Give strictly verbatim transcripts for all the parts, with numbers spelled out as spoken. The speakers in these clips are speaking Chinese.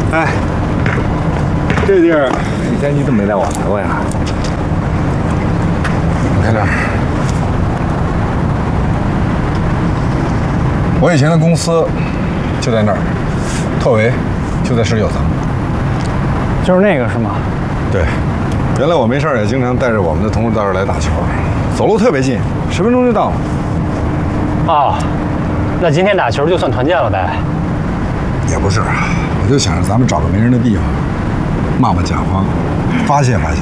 哎，这地儿以前你怎么没带我来过呀？ 你看这儿，我以前的公司就在那儿，特维就在十九层。 就是那个是吗？ 对，原来我没事也经常带着我们的同事到这儿来打球，走路特别近，十分钟就到了。 哦，那今天打球就算团建了呗？ 也不是，我就想着咱们找个没人的地方，骂骂甲方，发泄发泄。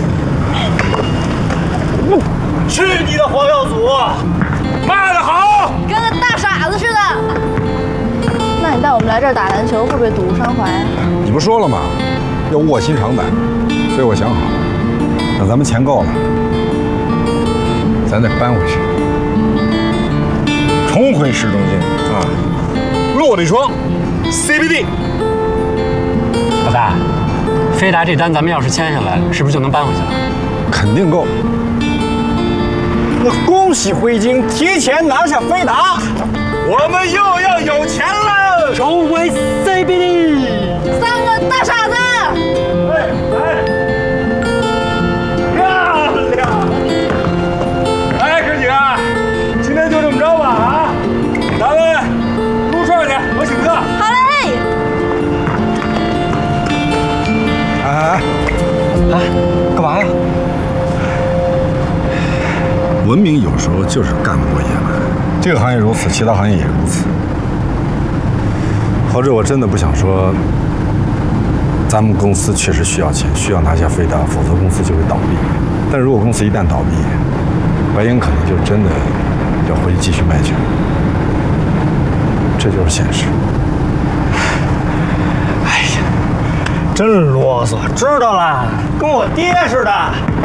去你的黄耀祖！骂得好， 跟个大傻子似的。那你带我们来这儿打篮球，会不会赌伤怀？ 你不说了吗？要卧薪尝胆，所以我想好了，等咱们钱够了，咱得搬回去，重回市中心啊，落地窗 ，C B D。 老大，飞达这单咱们要是签下来，是不是就能搬回去了？ 肯定够。 那恭喜辉晶提前拿下飞达，我们又要有钱了， 重回 C B D。 三个大傻子。 哎哎，漂亮！哎，哥几个，今天就这么着吧啊，咱们撸串去，我请客。 好嘞。 哎哎哎， 啊，干嘛呀？ 文明有时候就是干不过野蛮，这个行业如此，其他行业也如此。郝志，我真的不想说，咱们公司确实需要钱，需要拿下飞达，否则公司就会倒闭。但如果公司一旦倒闭，白鹰可能就真的要回去继续卖酒，这就是现实。 哎呀，真啰嗦，知道了，跟我爹似的。